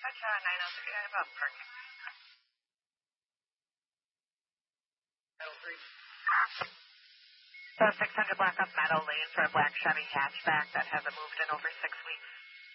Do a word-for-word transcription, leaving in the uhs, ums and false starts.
Dispatch uh, nine oh three, I have a parking. nine oh three. The six hundred block of Meadow Lane for a black Chevy hatchback that hasn't moved in over six